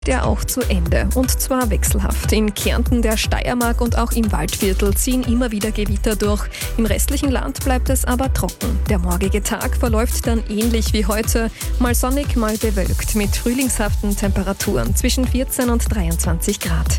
Der auch zu Ende, und zwar wechselhaft. In Kärnten, der Steiermark und auch im Waldviertel ziehen immer wieder Gewitter durch. Im restlichen Land bleibt es aber trocken. Der morgige Tag verläuft dann ähnlich wie heute, mal sonnig, mal bewölkt, mit frühlingshaften Temperaturen zwischen 14 und 23 Grad.